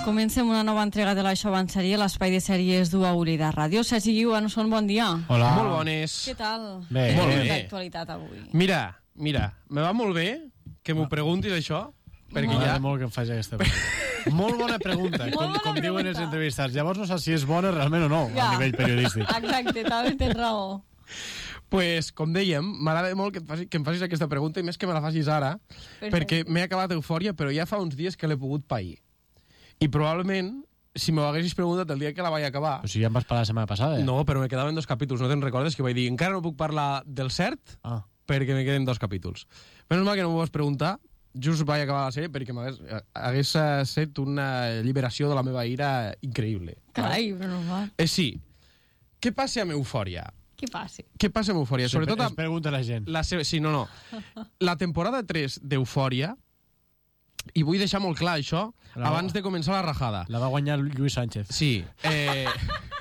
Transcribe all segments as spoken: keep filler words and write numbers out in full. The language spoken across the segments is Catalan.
Comencem una nova entrega de l'Això abans sèrie, l'espai de sèries d'U A U de Ràdio. Sergi Guiu, Anson, bon dia. Hola. Molt bones. Què tal? Bé. Molt bé. L'actualitat avui. Mira, mira, me va molt bé que m'ho preguntis això, perquè M'agrada ja... molt que em faci aquesta pregunta. Molt bona pregunta, Molt com, bona com diuen pregunta. els entrevistats. Llavors no sé si és bona realment o no, Ja. a nivell periodístic. Exacte, també tens raó. Pues, com dèiem, m'agrada molt que, et faci, que em facis aquesta pregunta, i més que me la facis ara, Perfecte. perquè m'he acabat Eufòria, però ja fa uns dies que l'he pogut pair. I probablement, si m'ho haguessis preguntat el dia que la vaig acabar... Però si ja em vas parlar la setmana passada. No, però me quedaven dos capítols, no te'n recordes? Que vaig dir, encara no puc parlar del cert, Ah. perquè me queden dos capítols. Menys mal que no m'ho vas preguntar, just vaig acabar la sèrie perquè m'hagués hagués set una alliberació de la meva ira increïble. Carai, però no va. Eh, sí. Què passa amb Eufòria? Què passi? Què passa amb Eufòria? Sobretot Es amb pregunta la gent. la seva... Sí, no, no. La temporada tres d'Eufòria, i vull deixar molt clar això, La- abans de començar la rajada. La va guanyar Lluís Sánchez. Sí. Eh...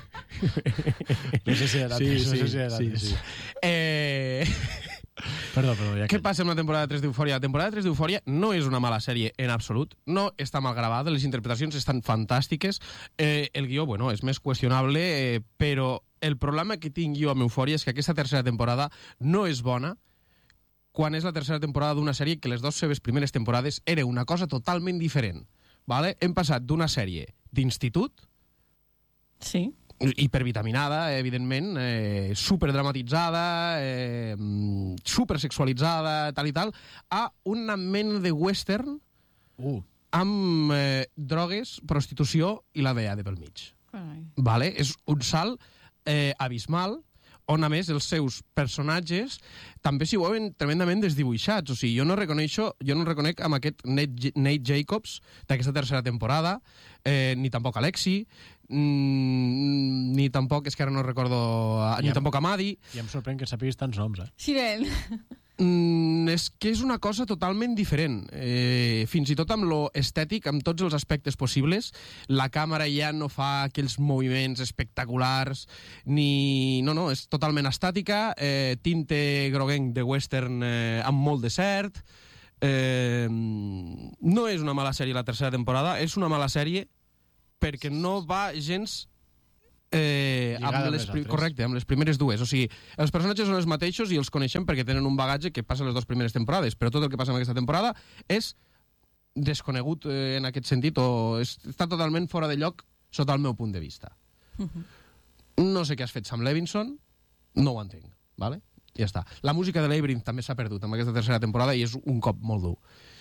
No sé si era sí, no sí, sé si era sí, sí. Eh... Perdó, perdó. Ja Què passa amb la temporada tres d'Eufòria? La temporada tres d'Eufòria no és una mala sèrie en absolut, no està mal gravada, les interpretacions estan fantàstiques, eh, el guió, bueno, és més qüestionable, eh, però el problema que tinc jo amb Eufòria és que aquesta tercera temporada no és bona, quan és la tercera temporada d'una sèrie que les dues seves primeres temporades era una cosa totalment diferent. Vale? Hem passat d'una sèrie d'institut, Sí. hipervitaminada, evidentment, eh, superdramatitzada, eh, supersexualitzada, tal i tal, a una mena de western Uh, amb eh, drogues, prostitució i la D E A de pel mig. Carai. Vale? És un salt eh, abismal, on a més els seus personatges també s'hi veuen tremendament desdibuixats. O sigui, jo no reconeixo, jo no el reconec amb aquest Nate, Nate Jacobs d'aquesta tercera temporada, eh, ni tampoc Alexi, mm, ni tampoc, és que ara no recordo, I ni amb- tampoc Amadi. I em sorprèn que sapiguis tants noms, eh? Siren. Mm, és que és una cosa totalment diferent, eh, fins i tot amb lo estètic, amb tots els aspectes possibles. La càmera ja no fa aquells moviments espectaculars, ni... No, no, és totalment estàtica, eh, tinte groguenc de western eh, amb molt de cert. Eh, no és una mala sèrie la tercera temporada, és una mala sèrie perquè no va gens... Eh, Lligada amb amb les, les pri- altres. correcte, amb les primeres dues. O sigui, els personatges són els mateixos i els coneixem perquè tenen un bagatge que passa a les dues primeres temporades, però tot el que passa en aquesta temporada és desconegut eh, en aquest sentit, o és, està totalment fora de lloc sota el meu punt de vista. No sé què has fet Sam Levinson, no ho entenc, vale? Ja està. La música de Labyrinth també s'ha perdut amb aquesta tercera temporada i és un cop molt dur.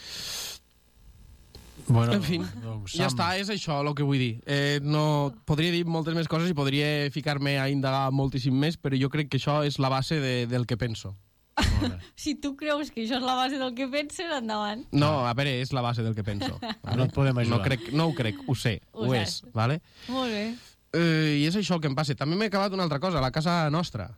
Bueno, En fi, doncs, ja Sam, està, és això el que vull dir. Eh, no, podria dir moltes més coses i podria ficar-me a indagar moltíssim més, però jo crec que això és la base de, del que penso. molt bé. Si tu creus que això és la base del que penses, endavant. No, a veure, és la base del que penso. No et podem ajudar. No, crec, no ho crec, ho sé, Ho ho, saps. és, vale? Molt bé. Eh, I és això el que em passa. També m'he acabat una altra cosa, la casa nostra.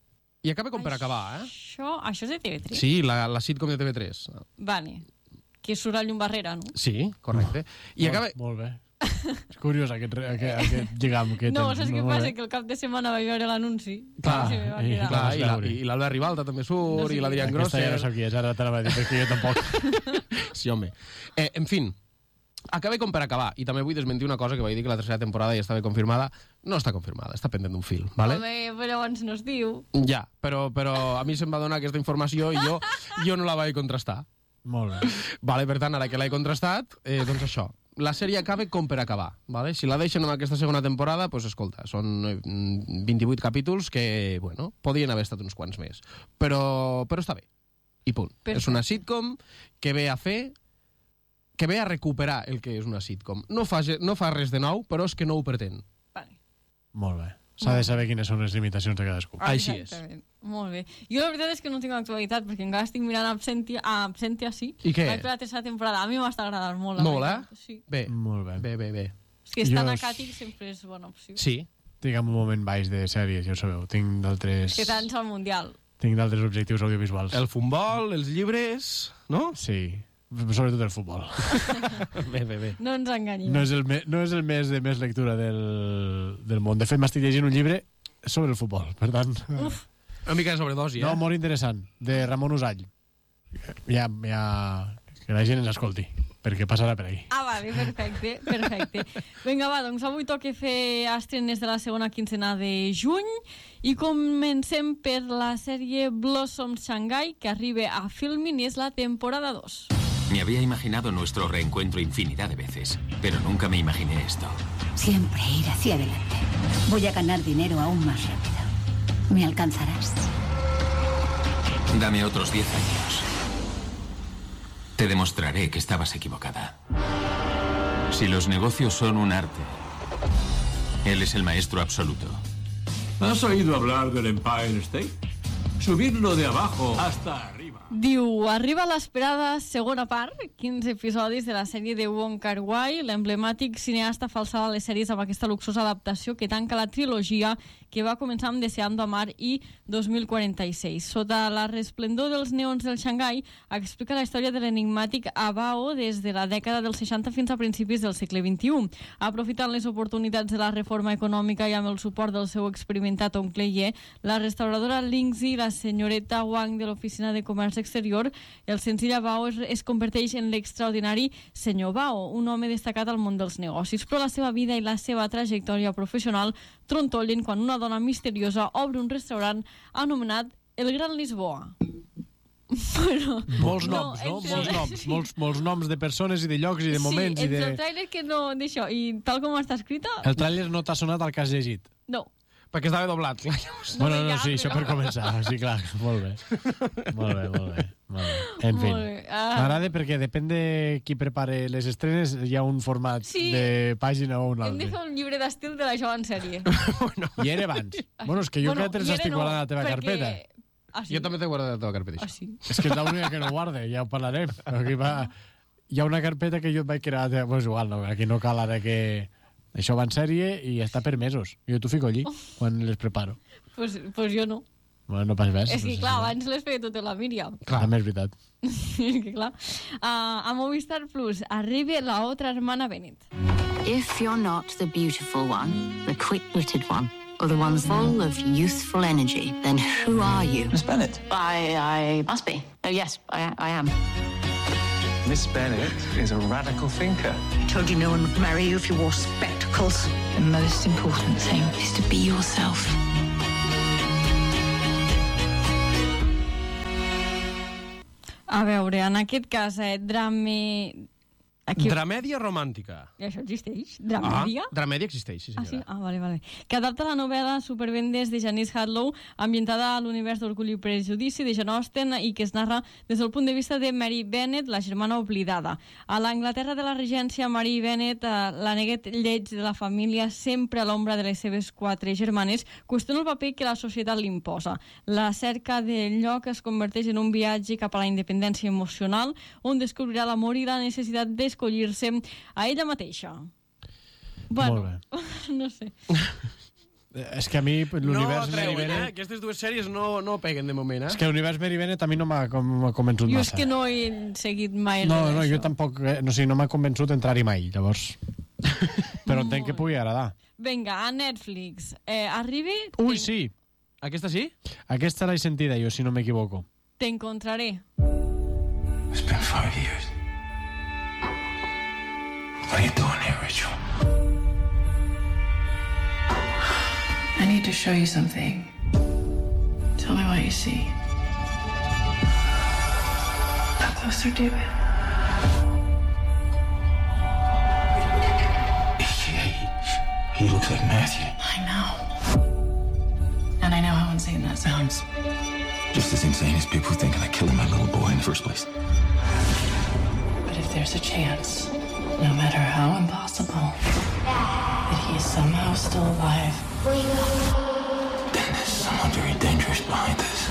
I acaba com per acabar, eh? Això, això és de T V tres? Sí, la, la sitcom de T V tres. Vale. Que surt el llum barrera, no? Sí, correcte. I acaba... Molt, molt bé. És curiós aquest, aquest, aquest lligam que No, tens. saps què molt passa? bé. Que el cap de setmana vaig veure l'anunci. Clar, I se me va i quedar. Clar, i la- veure. i l'Albert Ribalta també surt, No sé i l'Adrián Aquesta ja no Grosser... sap qui és, ara te la va dir, perquè jo tampoc. Sí, home. Eh, en fin, acaba com per acabar. I també vull desmentir una cosa que vaig dir que la tercera temporada ja estava confirmada. No està confirmada, està pendent d'un fil, vale? Home, però abans no es diu. Ja, però, però a mi se'm va donar aquesta informació i jo, jo no la vaig contrastar. Molt bé. Vale, per tant, ara que l'he contrastat, eh, doncs això. La sèrie acaba com per acabar. Vale? Si la deixen en aquesta segona temporada, doncs escolta, són eh, vint-i-vuit capítols que, bueno, podien haver estat uns quants més. Però, però està bé. I punt. Perfecte. És una sitcom que ve a fer que ve a recuperar el que és una sitcom. No fa, ge- no fa res de nou, però és que no ho pretén. Vale. Molt bé. S'ha de saber quines són les limitacions de cadascú. Així és. Exactament. Molt bé. Jo la veritat és que no tinc actualitat, perquè encara estic mirant Absentia, ah, Absentia sí. I què? Vaig per la tercera temporada. A mi m'està agradant molt. la Molt, veritat. eh? Sí. Bé, Molt bé. bé, bé, bé. És que estan Jo- acàtic sempre és bona opció. Sí, Tinc un moment baix de sèries, ja ho sabeu. Tinc d'altres... És que tants al Mundial. Tinc d'altres objectius audiovisuals. el futbol, els llibres, no? Sí, sobretot el futbol. Bé, bé, bé. No ens enganyem. No és el, me, no és el mes de més lectura del, del món. De fet, m'estic llegint un llibre sobre el futbol, per tant... Uf, Una mica de sobredosi, eh? No, molt interessant, de Ramon Usall. Ja, ja... Que la gent ens escolti. perquè passarà per ahí. Ah, vale, perfecte, perfecte. Vinga, va, doncs avui toca fer estrenes de la segona quincena de juny i comencem per la sèrie Blossom Shanghai, que arriba a Filmin i és la temporada dos. Me había imaginado nuestro reencuentro infinidad de veces, pero nunca me imaginé esto. Siempre ir hacia adelante. Voy a ganar dinero aún más rápido. ¿Me alcanzarás? Dame otros diez años. Te demostraré que estabas equivocada. Si los negocios son un arte, él es el maestro absoluto. ¿Has oído hablar del Empire State? Subirlo de abajo hasta arriba. Diu, arriba l'esperada segona part, quinze episodis de la sèrie de Wong Kar-wai, l'emblemàtic cineasta falsava les sèries amb aquesta luxosa adaptació que tanca la trilogia que va començar amb Deseando Amar i dos mil quaranta-sis. Sota la resplendor dels neons del Xangai, explica la història de l'enigmàtic Abao des de la dècada dels seixanta fins a principis del segle vint-i-u. Aprofitant les oportunitats de la reforma econòmica i amb el suport del seu experimentat oncle Ye, la restauradora Lingzi, la senyoreta Wang de l'Oficina de Comerç Exterior, el senzill Bao es, es converteix en l'extraordinari senyor Bao, un home destacat al món dels negocis, però la seva vida i la seva trajectòria professional trontollen quan una dona misteriosa obre un restaurant anomenat El Gran Lisboa. Bueno, molts noms, no? no? Entre... Molts noms, sí. molts, molts noms de persones i de llocs i de moments. Sí, i de... entre el tràiler que no d'això i tal com està escrita... El tràiler no t'ha sonat el que has llegit? No. Perquè estava doblat, clar. Bueno, no, sí, això per començar. Sí, clar, molt bé. Molt bé, molt bé. Molt bé. En fi, ah. m'agrada perquè depèn de qui prepare les estrenes, hi ha un format sí. de pàgina o un Hem altre. de fer un llibre d'estil de la jove en sèrie. Bueno. I era abans. Bueno, és que jo bueno, que te'ls estic guardant a la teva perquè... carpeta. Ah, sí? Jo també t'he guardat a la teva carpeta, Ah, això. sí? És que és l'única que no guarda, ja ho parlarem. Aquí va... Hi ha una carpeta que jo et vaig crear... Pues igual, no, aquí no cal ara que... Això va en sèrie i està per mesos. Jo t'ho fico allí, oh. quan les preparo. Pues, pues jo no. Bueno, no pas res. És que, clar, abans les feia tota la Míriam. Clar, també és veritat. És que, clar. Uh, a Movistar Plus arriba la otra hermana Bennett. If you're not the beautiful one, the quick-witted one, or the one full of youthful energy, then who are you? Miss Bennett. I, I must be. Oh, yes, I, I am. Miss Bennett is a radical thinker. I told you no one would marry you if you wore spectacles. The most important thing is to be yourself. A veure, en aquest cas, eh, drame... Aquí... Dramèdia romàntica. I això existeix? Dramèdia? Ah, dramèdia existeix, sí, senyora. Ah, sí? Ah, vale, vale. Que adapta la novel·la Supervendes de Janice Hadlow, ambientada a l'univers d'Orgull i Prejudici de Jane Austen i que es narra des del punt de vista de Mary Bennet, la germana oblidada. A l'Anglaterra de la Regència, Mary Bennet, la neguet lleig de la família, sempre a l'ombra de les seves quatre germanes, qüestiona el paper que la societat li imposa. La cerca del lloc es converteix en un viatge cap a la independència emocional, on descobrirà l'amor i la necessitat de escollir-se a ella mateixa. Bueno, no sé. És que a mi l'univers no, Mary Bennet... Eh? Aquestes dues sèries no, no peguen de moment, eh? És que l'univers Mary Bennet a mi no m'ha com, convençut jo massa. Jo és que no he seguit mai no, res no, d'això. jo tampoc... Eh, no, o sigui, no m'ha convençut entrar-hi mai, llavors. Però entenc que pugui agradar. Vinga, a Netflix. Eh, arribi... Ui, sí. Aquesta sí? Aquesta l'he sentida jo, si no m'equivoco. Te encontraré. It's been five years. What are you doing here, Rachel? I need to show you something. Tell me what you see. Come closer, David. He, he looks like Matthew. I know. And I know how insane that sounds. Just as insane as people thinking I killed my little boy in the first place. But if there's a chance, no matter how impossible, that he is somehow still alive, then there's someone very dangerous behind this.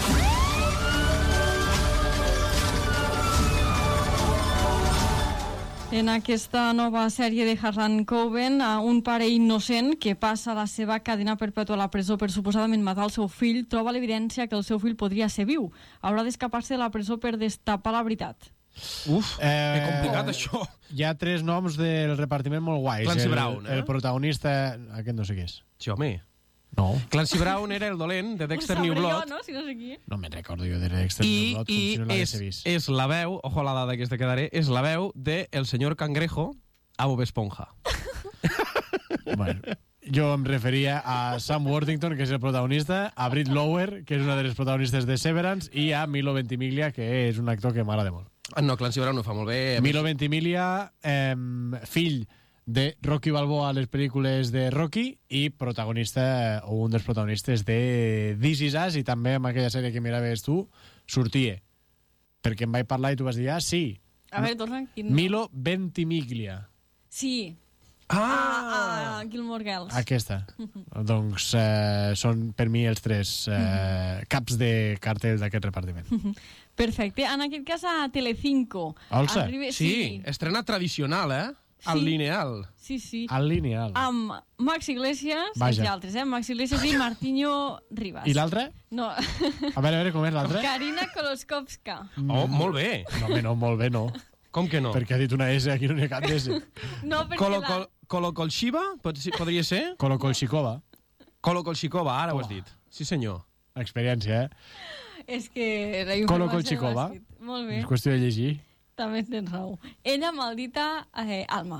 En aquesta nova sèrie de Harlan Coben, un pare innocent que passa la seva cadena perpètua a la presó per suposadament matar el seu fill, troba l'evidència que el seu fill podria ser viu. Haurà d'escapar-se de la presó per destapar la veritat. Uf, eh, que complicat, això. Hi ha tres noms del repartiment molt guais. Clancy el, Brown, eh? El protagonista... Aquest no sé què és. Sí, home. No. Clancy Brown era el dolent de Dexter New Blood. Jo, no? Si no sé qui. No me'n recordo jo de Dexter I, New Blood, com i si no l'hagués és, vist. és la veu, ojo a la dada que te quedaré, és la veu de el senyor Cangrejo a Bob Esponja. Bueno, jo em referia a Sam Worthington, que és el protagonista, a Britt Lower, que és una de les protagonistes de Severance, i a Milo Ventimiglia, que és un actor que m'agrada molt. Ah, no, Clancy Brown ho fa molt bé. Milo Ventimiglia, eh, fill de Rocky Balboa a les pel·lícules de Rocky i protagonista, o un dels protagonistes de This Is Us, i també en aquella sèrie que miraves tu, sortia. Perquè em vaig parlar i tu vas dir, ah, sí. A veure, torna. Quin... Milo Ventimiglia. Sí. Ah! A, a Gilmore Girls. Aquesta. Doncs eh, són per mi els tres eh, caps de cartell d'aquest repartiment. Perfecte. En aquest cas a Telecinco. Olsa. Arriba... Sí, sí, estrena tradicional, eh? Al Sí. lineal. Sí, sí. Al lineal. Amb Max Iglesias, Vaja. entre altres, eh? Max Iglesias i Martiño Rivas. I l'altre? No. A veure, a veure, com és l'altre? Karina Koloskovska. Oh, molt bé. No, home, no, molt bé, no. Com que no? Perquè ha dit una S, aquí no n'hi ha cap d'S. No, perquè Colo, la... col, Kolokolshiva? Pot, podria ser? Kolokolshikova. Kolokolshikova, ara ho has dit. Sí, senyor. Experiència, eh? És que la informació Kolokolshikova. l'has dit. Molt bé. És qüestió de llegir. També tens raó. Ella, maldita eh, Alma.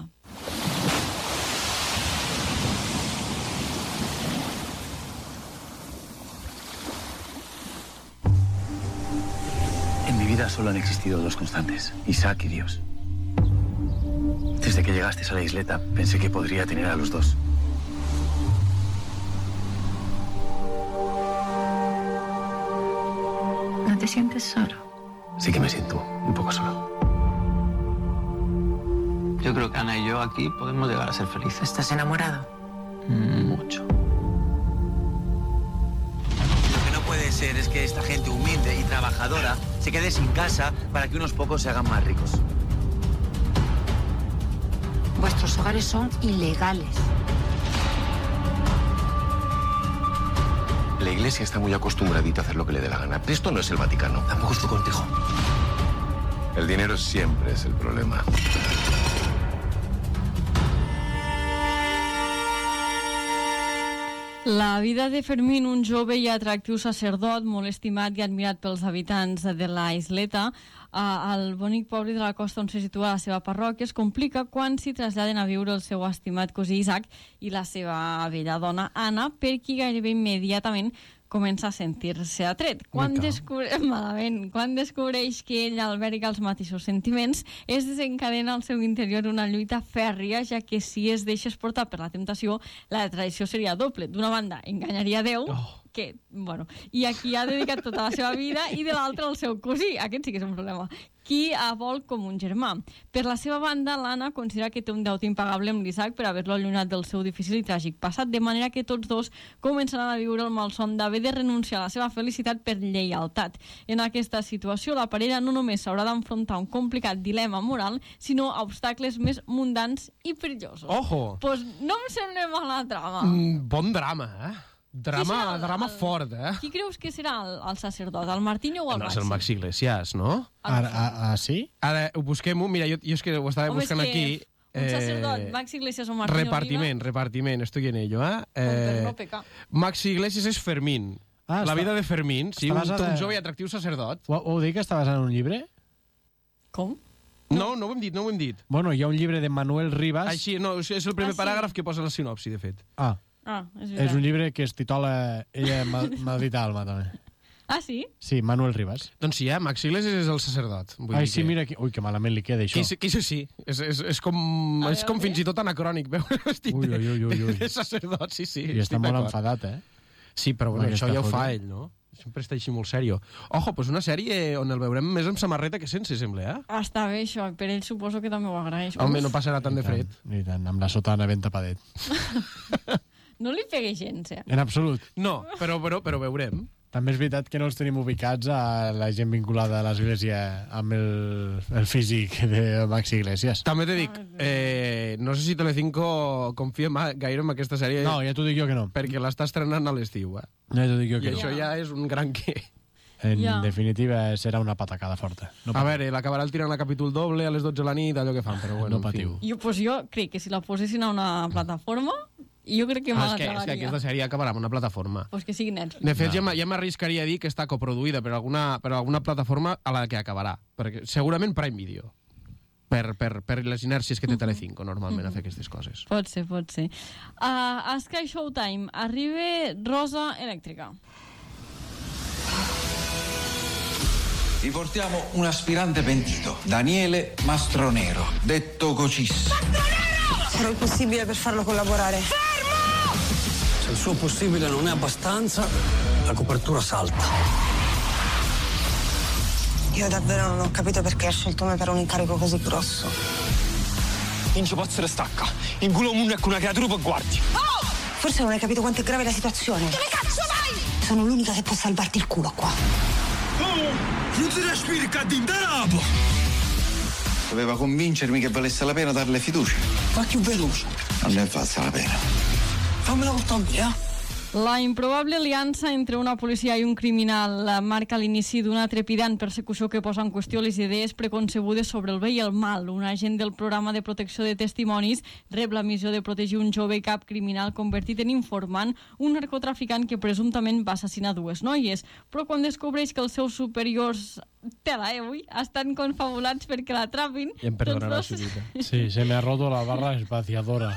En mi vida solo han existido dos constantes, Isaac y Dios. Desde que llegaste a la isleta, pensé que podría tener a los dos. ¿No te sientes solo? Sí que me siento un poco solo. Yo creo que Ana y yo aquí podemos llegar a ser felices. ¿Estás enamorado? Mucho. Lo que no puede ser es que esta gente humilde y trabajadora se quede sin casa para que unos pocos se hagan más ricos. Vuestros hogares son ilegales. La iglesia está muy acostumbradita a hacer lo que le dé la gana. Esto no es el Vaticano. Tampoco es tu cortejo. El dinero siempre es el problema. La vida de Fermín, un jove i atractiu sacerdot, molt estimat i admirat pels habitants de la isleta, al bonic poble de la costa on se situa la seva parròquia, es complica quan s'hi traslladen a viure el seu estimat cosí Isaac i la seva bella dona Anna, per qui gairebé immediatament comença a sentir-se atret. Quan, descobre... Malament, quan descobreix que ell alberga els mateixos sentiments, es desencadena al seu interior una lluita fèrria, ja que si es deixes portar per la temptació, la traïció seria doble. D'una banda, enganyaria Déu, oh. que, bueno, i aquí ha dedicat tota la seva vida, i de l'altra el seu cosí. Aquest sí que és un problema. Qui a vol com un germà. Per la seva banda, l'Anna considera que té un deute impagable amb l'Isaac per haver-lo allunyat del seu difícil i tràgic passat, de manera que tots dos començaran a viure el malson d'haver de renunciar a la seva felicitat per lleialtat. En aquesta situació, la parella no només s'haurà d'enfrontar un complicat dilema moral, sinó a obstacles més mundans i perillosos. Ojo! Pues no em sembla mala trama. Mm, bon drama, eh? Drama, el, drama el, fort, eh? Qui creus que serà el, el sacerdot? El Martiño o el no, Maxi? és el Maxi Iglesias, no? Ara, a, a, sí? Ara ho busquem-ho. Mira, jo, jo és que ho estava Home, buscant és que aquí. Un sacerdot, eh, Maxi Iglesias o Martiño Repartiment, Riva, repartiment, estoy en ello, eh? eh per no pecar. Maxi Iglesias és Fermín. Ah, la està, vida de Fermín, sí, un, basada... un jove i atractiu sacerdot. Ho, ho dic que està basat en un llibre? Com? No, no ho hem dit, no ho hem dit. Bueno, hi ha un llibre de Manuel Rivas... Així, no, és el primer Ah, sí? paràgraf que posa la sinopsi, de fet. Ah, Ah, és és veritat. un llibre que es titula Ella mal, maldita alma, també. Ah, sí? Sí, Manuel Rivas. Doncs sí, eh? Maxi Iglesias és el sacerdot. Vull Ai, dir sí, que... mira... Que... Ui, que malament li queda, això. Que, que això sí, és, és, és com, A és veure. com fins i tot anacrònic, veure el vestit Ui, ui, ui, ui, ui. de, de sacerdot, sí, sí. I està estic molt d'acord. enfadat, eh? Sí, però bueno, Aquesta això ja ho foto. fa ell, no? Sempre està així molt sèrio. Ojo, pues una sèrie on el veurem més amb samarreta que sense, sembla, eh? Ah, està bé, això. Per ell suposo que també ho agraeix. Home, no passarà tant de fred. I tant, amb la sotana ben tapadet. No li pegué gens, eh? En absolut. No, però, però, però veurem. També és veritat que no els tenim ubicats a la gent vinculada a l'Església amb el, el físic de Maxi Iglesias. També t'he dic, eh, no sé si Telecinco confia ma- gaire en aquesta sèrie. No, ja t'ho dic jo que no. Perquè l'està estrenant a l'estiu, eh? Ja t'ho dic jo I que això no. ja és un gran què. En Ja. definitiva, serà una patacada forta. No A veure, l'acabarà el tirant a capítol doble a les dotze de la nit, allò que fan, però bueno, No en fi. patiu. Jo, pues jo crec que si la posessin a una plataforma, I jo crec que me ah, és, que, és que l'acabaria. aquesta sèrie acabarà en una plataforma. Pues que sigui Netflix. De fet, No. ja, ja m'arriscaria a dir que està coproduïda per alguna, per alguna plataforma a la que acabarà. Perquè segurament Prime Video. Per, per, per les inèrcies que té Telecinco, normalment, a fer aquestes coses. Pot ser, pot ser. Uh, a Sky Showtime arriba Rosa Elèctrica. Vi portiamo un aspirante pentito, Daniele Mastronero, detto Cocis. Farò il possibile per farlo collaborare. Fermo! Se il suo possibile non è abbastanza, la copertura salta. Io davvero non ho capito perché ha scelto me per un incarico così grosso. Incio Pozzere stacca. In culo munno con una creatura per guardi. Oh! Forse non hai capito quanto è grave la situazione. Dove cazzo vai? Sono l'unica che può salvarti il culo qua. Oh! Non si respiri, cadindapo! Doveva convincermi che valesse la pena darle fiducia. Ma più veloce. Non ne valsa la pena. Fammela portare via. La improbable aliança entre una policia i un criminal marca l'inici d'una trepidant persecució que posa en qüestió les idees preconcebudes sobre el bé i el mal. Un agent del programa de protecció de testimonis rep la missió de protegir un jove cap criminal convertit en informant, un narcotraficant que presumptament va assassinar dues noies. Però quan descobreix que els seus superiors tela, eh, avui, estan confabulats perquè l'atrapin... I em perdonarà, doncs dos... Xulita. Sí, se me ha roto la barra espaciadora.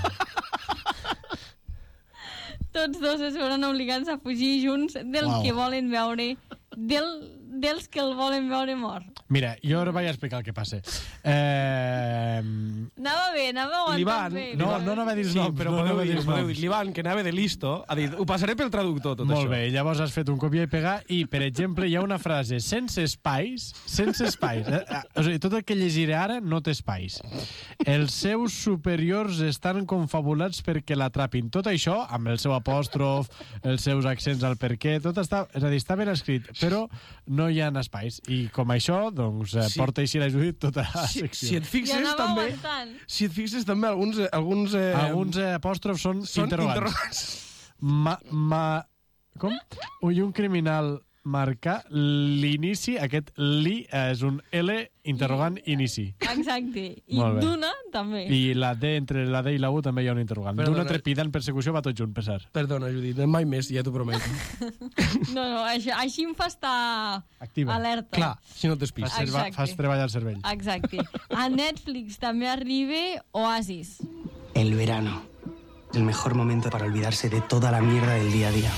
Tots dos es veuran obligats a fugir junts del Wow. que volen veure, del, dels que el volen veure mort. Mira, jo ara vaig explicar el que passa. Eh... Anava bé, anava aguantant L'Ivan... bé. No, no anava a dir els sí, noms, però no podeu anava a dir, dir els podeu noms. dir. L'Ivan, que anava de listo, ha dit, ho passaré pel traductor, tot Molt això. bé, llavors has fet un copia i pegar i, per exemple, hi ha una frase sense espais, sense espais. Eh? eh, O sigui, tot el que llegiré ara no té espais. Els seus superiors estan confabulats perquè l'atrapin. Tot això, amb el seu apòstrof, els seus accents al per què, tot està... És a dir, està ben escrit, però no hi ha espais. I com això, doncs, eh, Sí. porta així la Judit tota la Si, secció. si et I fixes, anava també... aguantant. Si et fixes, també, alguns... eh, alguns, eh, Alguns eh, apòstrofs són, són interrogants. interrogants. Ma, ma, com? Ui, un criminal marca l'inici, aquest li és un L interrogant inici. Exacte. I Molt bé. d'una, també. I la D, entre la D i la U també hi ha un interrogant. Perdona. D'una trepidant persecució va tot junt, per cert. Perdona, Judit, mai més, ja t'ho prometo. No, no, així, així em fa estar Activa. alerta. Clar, si no Fas, t'espistes. serva, Exacte. fas treballar el cervell. Exacte. A Netflix també arriba Oasis. El verano. El mejor momento para olvidarse de toda la mierda del día a día.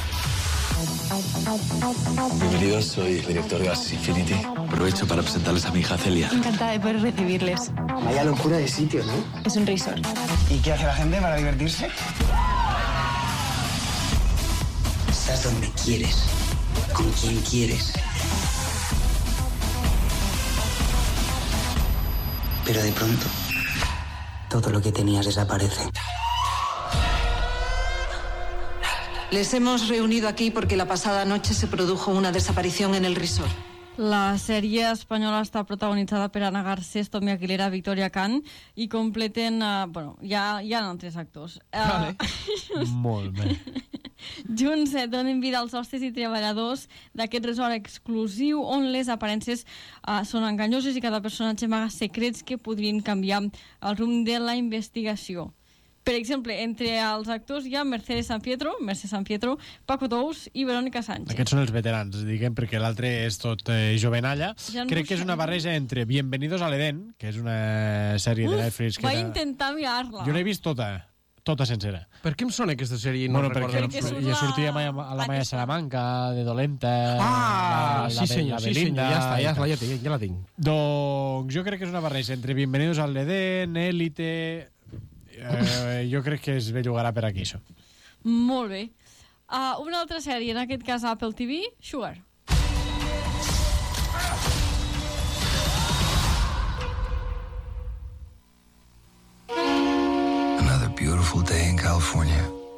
Bienvenidos, soy el director de Oasis Infinity. Aprovecho para presentarles a mi hija Celia. Encantada de poder recibirles. Vaya locura de sitio, ¿no? Es un resort. ¿Y qué hace la gente para divertirse? Estás donde quieres, con quien quieres. Pero de pronto, todo lo que tenías desaparece. Les hemos reunido aquí porque la pasada noche se produjo una desaparición en el resort. La sèrie espanyola està protagonitzada per Ana Garcés, Tommy Aguilera, Victoria Khan i completen... Uh, bueno, hi ha, hi ha altres actors. Uh, Vale. Molt bé. Junts eh, donen vida als hostes i treballadors d'aquest resort exclusiu on les aparences uh, són enganyoses i cada personatge amaga secrets que podrien canviar el rumb de la investigació. Per exemple, entre els actors hi ha Mercedes San Pietro, Mercedes San Pietro, Paco Tous i Verónica Sánchez. Aquests són els veterans, diguem, perquè l'altre és tot eh, jovenalla. Ja no Crec que és sé. una barreja entre Bienvenidos al Edén, que és una sèrie Uf, de Netflix que vaig era... intentar mirar-la. Jo l'he vist tota, tota sencera. Per què em sona aquesta sèrie? No bueno, recordo. perquè Perquè surt ja la- sortia Maya, a la Maya Salamanca, de Dolenta... Ah, la, sí la, senyor, la sí Belinda, senyor, ja està, ja, i tal. la, ja, tinc, ja la tinc. Doncs jo crec que és una barreja entre Bienvenidos al Edén, Élite... Eh, jo crec que es bellugarà per aquí, això. Molt bé. Uh, una altra sèrie, en aquest cas Apple T V, Sugar. Another beautiful day in California.